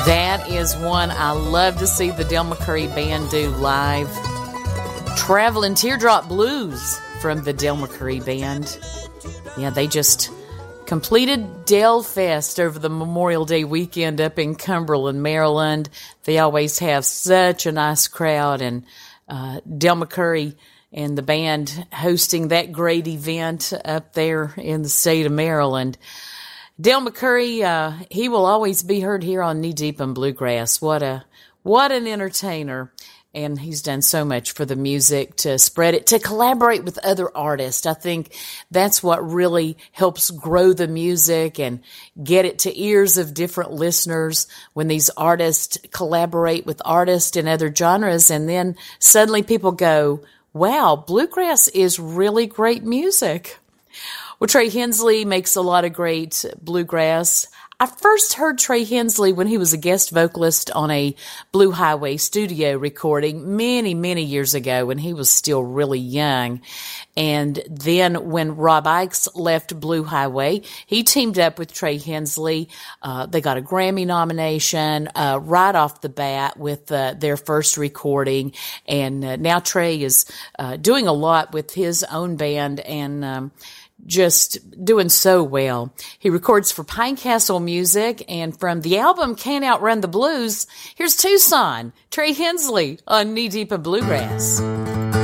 That is one I love to see the Del McCoury Band do live. Traveling Teardrop Blues from the Del McCoury Band. Yeah, they just completed Del Fest over the Memorial Day weekend up in Cumberland, Maryland. They always have such a nice crowd, and Del McCoury and the band hosting that great event up there in the state of Maryland. Del McCoury, he will always be heard here on Knee Deep in Bluegrass. What an entertainer. And he's done so much for the music, to spread it, to collaborate with other artists. I think that's what really helps grow the music and get it to ears of different listeners, when these artists collaborate with artists in other genres, and then suddenly people go, wow, bluegrass is really great music. Well, Trey Hensley makes a lot of great bluegrass. I first heard Trey Hensley when he was a guest vocalist on a Blue Highway studio recording many, many years ago when he was still really young. And then when Rob Ickes left Blue Highway, he teamed up with Trey Hensley. They got a Grammy nomination right off the bat with their first recording. And now Trey is doing a lot with his own band and just doing so well. He records for Pinecastle Music, and from the album Can't Outrun the Blues, here's Tucson, Trey Hensley on Knee Deep in Bluegrass.